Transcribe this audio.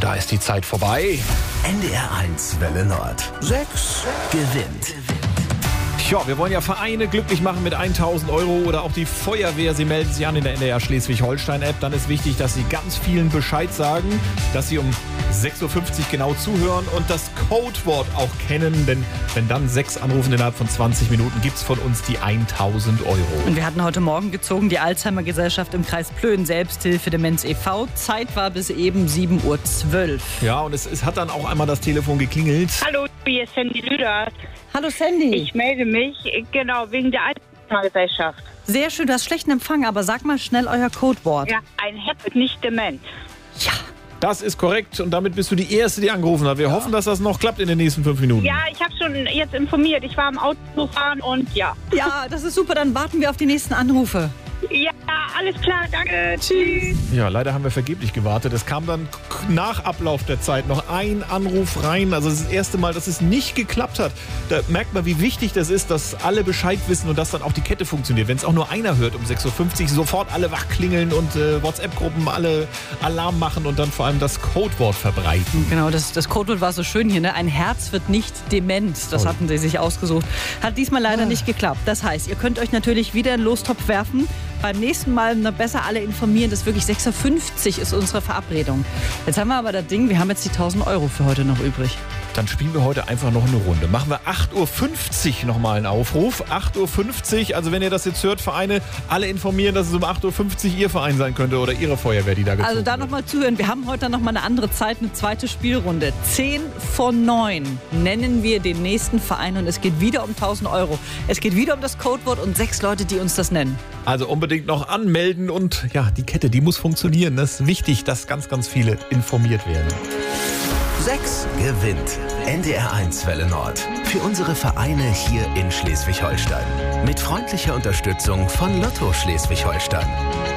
da ist die Zeit vorbei. NDR1 Welle Nord. 6 gewinnt. Ja, wir wollen ja Vereine glücklich machen mit 1.000 € oder auch die Feuerwehr. Sie melden sich an in der NDR Schleswig-Holstein-App. Dann ist wichtig, dass Sie ganz vielen Bescheid sagen, dass Sie um 6.50 Uhr genau zuhören und das Codewort auch kennen. Denn wenn dann 6 anrufen innerhalb von 20 Minuten, gibt es von uns die 1.000 €. Und wir hatten heute Morgen gezogen die Alzheimer-Gesellschaft im Kreis Plön, Selbsthilfe Demenz e.V. Zeit war bis eben 7.12 Uhr. Ja, und es hat dann auch einmal das Telefon geklingelt. Hallo, hier ist Sandy Lüders. Hallo Sandy. Ich melde mich, genau, wegen der Alzheimer-Gesellschaft. Sehr schön, du hast schlechten Empfang, aber sag mal schnell euer Codewort. Ja, ein Herz wird nicht dement. Ja. Das ist korrekt und damit bist du die Erste, die angerufen hat. Wir hoffen, dass das noch klappt in den nächsten 5 Minuten. Ja, ich habe schon jetzt informiert. Ich war am Autofahren und ja. Ja, das ist super, dann warten wir auf die nächsten Anrufe. Ja, alles klar, danke. Tschüss. Ja, leider haben wir vergeblich gewartet. Es kam dann nach Ablauf der Zeit noch ein Anruf rein. Also das ist das erste Mal, dass es nicht geklappt hat. Da merkt man, wie wichtig das ist, dass alle Bescheid wissen und dass dann auch die Kette funktioniert. Wenn es auch nur einer hört um 6.50 Uhr, sofort alle wachklingeln und WhatsApp-Gruppen alle Alarm machen und dann vor allem das Codewort verbreiten. Genau, das Codewort war so schön hier, ne? Ein Herz wird nicht dement. Das hatten sie sich ausgesucht. Hat diesmal leider nicht geklappt. Das heißt, ihr könnt euch natürlich wieder in den Lostopf werfen. Beim nächsten Mal besser alle informieren. Das ist wirklich 6.50 Uhr ist unsere Verabredung. Jetzt haben wir aber das Ding, wir haben jetzt die 1.000 € für heute noch übrig. Dann spielen wir heute einfach noch eine Runde. Machen wir 8.50 Uhr nochmal einen Aufruf. 8.50 Uhr, also wenn ihr das jetzt hört, Vereine, alle informieren, dass es um 8.50 Uhr ihr Verein sein könnte oder ihre Feuerwehr, die da gezogen Also da nochmal zuhören. Wir haben heute dann nochmal eine andere Zeit, eine zweite Spielrunde. 10 von 9 nennen wir den nächsten Verein und es geht wieder um 1.000 €. Es geht wieder um das Codewort und 6 Leute, die uns das nennen. Also unbedingt noch anmelden und ja, die Kette, die muss funktionieren. Das ist wichtig, dass ganz, ganz viele informiert werden. 6 gewinnt. NDR1 Welle Nord. Für unsere Vereine hier in Schleswig-Holstein. Mit freundlicher Unterstützung von Lotto Schleswig-Holstein.